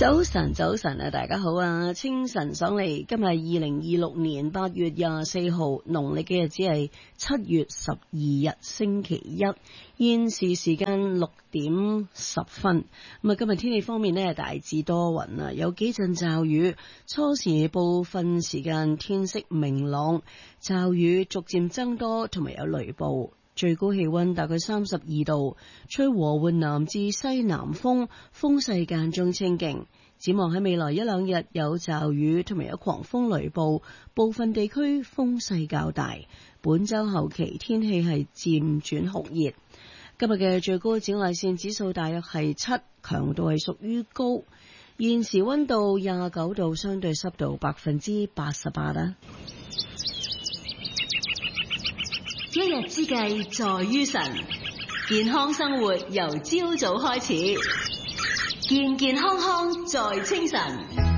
早晨啊，大家好啊！清晨爽利，今日2026年8月24號，農曆嘅日子係7月12日星期一，現時時間6點10分。咁啊，今日天氣方面呢，大致多雲啊，有幾陣驟雨，初時部分時間天色明朗，驟雨逐漸增多，同埋有雷暴。最高氣溫大概32度，吹和緩南至西南風，風勢間中清勁。展望喺未來一兩日有驟雨同埋有狂風雷暴，部分地區風勢較大。本周後期天氣係漸轉酷熱。今日嘅最高紫外線指數大約係7，強度係屬於高。現時溫度29度，相對濕度88%啦。一日之計在於晨，健康生活由朝早開始，健健康康在清晨。